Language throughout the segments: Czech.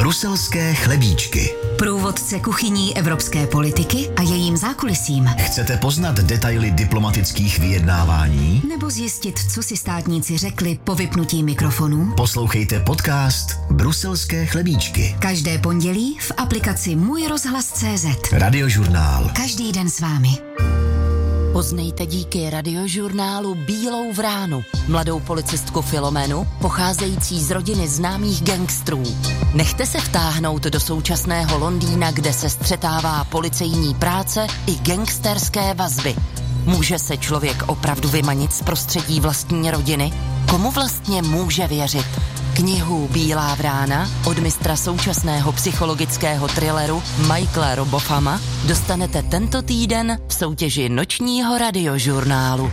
Bruselské chlebíčky. Průvodce kuchyní evropské politiky a jejím zákulisím. Chcete poznat detaily diplomatických vyjednávání? Nebo zjistit, co si státníci řekli po vypnutí mikrofonů? Poslouchejte podcast Bruselské chlebíčky. Každé pondělí v aplikaci Můj rozhlas.cz. Radiožurnál. Každý den s vámi. Poznejte díky radiožurnálu Bílou vránu, mladou policistku Filomenu, pocházející z rodiny známých gangstrů. Nechte se vtáhnout do současného Londýna, kde se střetává policejní práce i gangsterské vazby. Může se člověk opravdu vymanit z prostředí vlastní rodiny? Komu vlastně může věřit? Knihu Bílá vrána od mistra současného psychologického thrilleru Michaela Robofama dostanete tento týden v soutěži nočního radiožurnálu.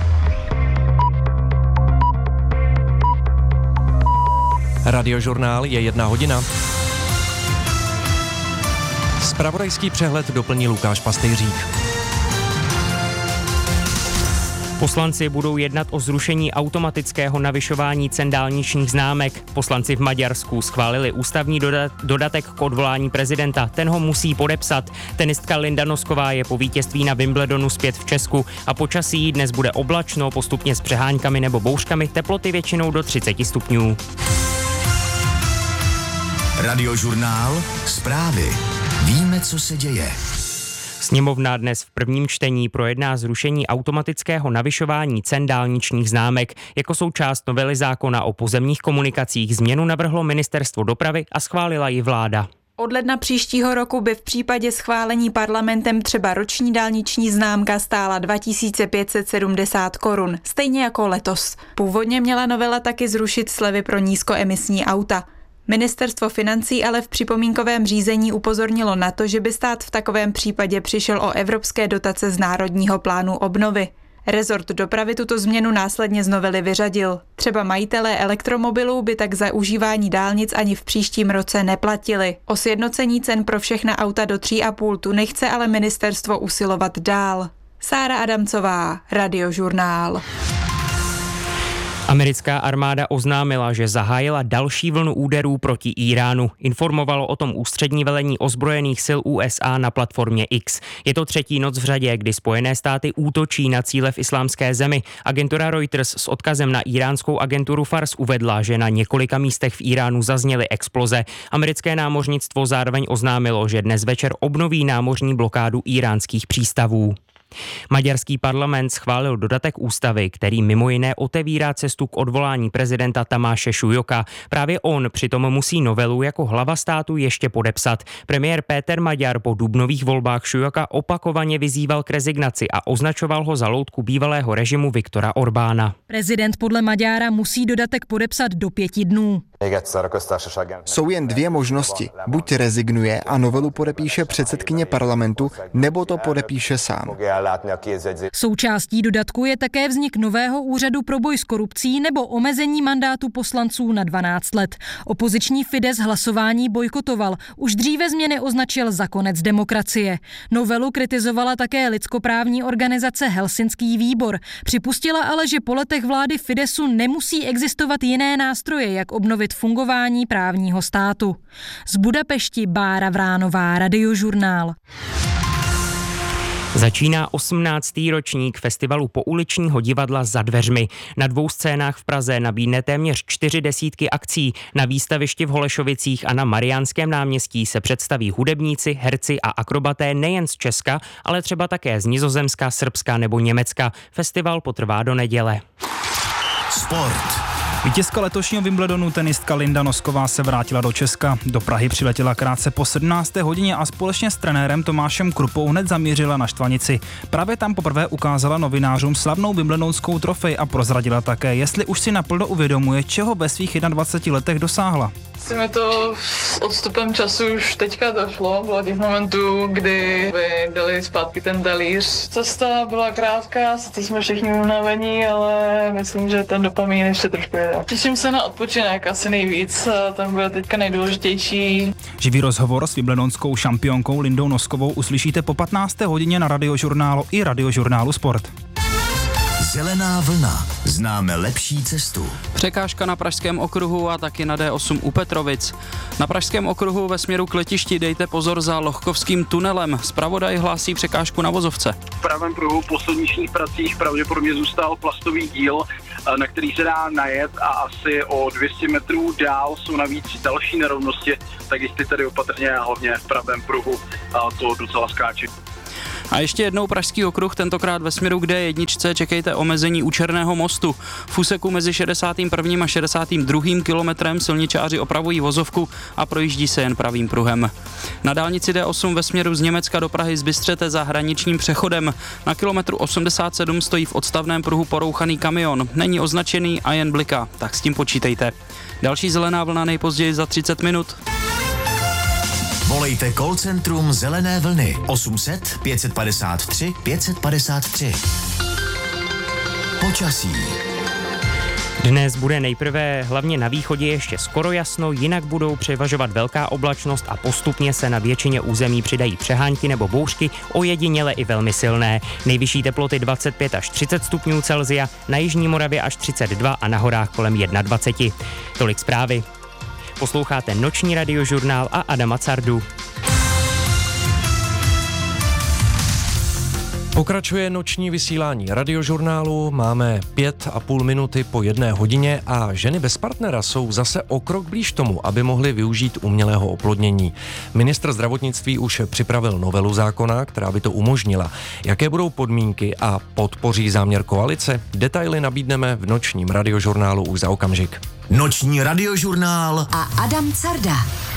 Radiožurnál je 1 hodina. Zpravodajský přehled doplní Lukáš Pastejřík. Poslanci budou jednat o zrušení automatického navyšování cen dálničních známek. Poslanci v Maďarsku schválili ústavní dodatek k odvolání prezidenta. Ten ho musí podepsat. Tenistka Linda Nosková je po vítězství na Wimbledonu zpět v Česku a počasí dnes bude oblačno, postupně s přeháňkami nebo bouřkami, teploty většinou do 30 stupňů. Radiožurnál. Zprávy. Víme, co se děje. Sněmovna dnes v prvním čtení projedná zrušení automatického navyšování cen dálničních známek. Jako součást novely zákona o pozemních komunikacích změnu navrhlo Ministerstvo dopravy a schválila ji vláda. Od ledna příštího roku by v případě schválení parlamentem třeba roční dálniční známka stála 2570 korun, stejně jako letos. Původně měla novela taky zrušit slevy pro nízkoemisní auta. Ministerstvo financí ale v připomínkovém řízení upozornilo na to, že by stát v takovém případě přišel o evropské dotace z Národního plánu obnovy. Rezort dopravy tuto změnu následně z novely vyřadil. Třeba majitelé elektromobilů by tak za užívání dálnic ani v příštím roce neplatili. O sjednocení cen pro všechna auta do 3,5 tuny chce ale ministerstvo usilovat dál. Sára Adamcová, Radiožurnál. Americká armáda oznámila, že zahájila další vlnu úderů proti Íránu. Informovalo o tom ústřední velení ozbrojených sil USA na platformě X. Je to 3. noc v řadě, kdy Spojené státy útočí na cíle v islámské zemi. Agentura Reuters s odkazem na iránskou agenturu Fars uvedla, že na několika místech v Íránu zazněly exploze. Americké námořnictvo zároveň oznámilo, že dnes večer obnoví námořní blokádu íránských přístavů. Maďarský parlament schválil dodatek ústavy, který mimo jiné otevírá cestu k odvolání prezidenta Tamáše Šujoka. Právě on přitom musí novelu jako hlava státu ještě podepsat. Premiér Péter Maďar po dubnových volbách Šujoka opakovaně vyzýval k rezignaci a označoval ho za loutku bývalého režimu Viktora Orbána. Prezident podle Maďára musí dodatek podepsat do 5 dnů. Jsou jen 2 možnosti. Buď rezignuje a novelu podepíše předsedkyně parlamentu, nebo to podepíše sám. Součástí dodatku je také vznik nového úřadu pro boj s korupcí nebo omezení mandátu poslanců na 12 let. Opoziční Fidesz hlasování bojkotoval. Už dříve změny označil za konec demokracie. Novelu kritizovala také lidskoprávní organizace Helsinský výbor. Připustila ale, že po letech vlády Fideszu nemusí existovat jiné nástroje, jak obnovit fungování právního státu. Z Budapešti Bára Vránová, Radiožurnál. Začíná 18. ročník festivalu pouličního divadla Za dveřmi. Na 2 scénách v Praze nabídne téměř 40 akcí. Na výstavišti v Holešovicích a na Mariánském náměstí se představí hudebníci, herci a akrobaté nejen z Česka, ale třeba také z Nizozemska, Srbska nebo Německa. Festival potrvá do neděle. Sport. Vítězka letošního Wimbledonu tenistka Linda Nosková se vrátila do Česka. Do Prahy přiletěla krátce po 17. hodině a společně s trenérem Tomášem Krupou hned zamířila na Štvanici. Právě tam poprvé ukázala novinářům slavnou wimbledonskou trofej a prozradila také, jestli už si naplno uvědomuje, čeho ve svých 21 letech dosáhla. Mi to s odstupem času už teďka došlo, bylo těch momentů, kdy by dali zpátky ten talíř. Cesta byla krátká, teď jsme všichni unavení, ale myslím, že ten dopamin ještě trošku jede. Těším se na odpočinek asi nejvíc, ten bude teďka nejdůležitější. Živý rozhovor s wimbledonskou šampionkou Lindou Noskovou uslyšíte po 15. hodině na Radiožurnálu i Radiožurnálu Sport. Zelená vlna. Známe lepší cestu. Překážka na Pražském okruhu a taky na D8 u Petrovic. Na Pražském okruhu ve směru k letišti dejte pozor za Lohkovským tunelem. Zpravodaj hlásí překážku na vozovce. V pravém pruhu po silničních pracích pravděpodobně zůstal plastový díl, na který se dá najet, a asi o 200 metrů dál jsou navíc další nerovnosti, tak jistě tedy opatrně a hlavně v pravém pruhu to docela skáče. A ještě jednou Pražský okruh, tentokrát ve směru k D1 čekejte omezení u Černého mostu. V úseku mezi 61. a 62. kilometrem silničáři opravují vozovku a projíždí se jen pravým pruhem. Na dálnici D8 ve směru z Německa do Prahy zbystřete za hraničním přechodem. Na kilometru 87 stojí v odstavném pruhu porouchaný kamion. Není označený a jen bliká, tak s tím počítejte. Další zelená vlna nejpozději za 30 minut. Volejte call centrum Zelené vlny 800 553 553. Počasí. Dnes bude nejprve hlavně na východě ještě skoro jasno, jinak budou převažovat velká oblačnost a postupně se na většině území přidají přehánky nebo bouřky, ojediněle i velmi silné. Nejvyšší teploty 25 až 30 stupňů Celsia, na jižní Moravě až 32 a na horách kolem 21. Tolik zprávy. Posloucháte Noční radiožurnál a Adama Cardu. Pokračuje noční vysílání radiožurnálu, máme 5,5 minuty po 1 hodině a ženy bez partnera jsou zase o krok blíž tomu, aby mohly využít umělého oplodnění. Ministr zdravotnictví už připravil novelu zákona, která by to umožnila. Jaké budou podmínky a podpoří záměr koalice? Detaily nabídneme v nočním radiožurnálu už za okamžik. Noční radiožurnál a Adam Carda.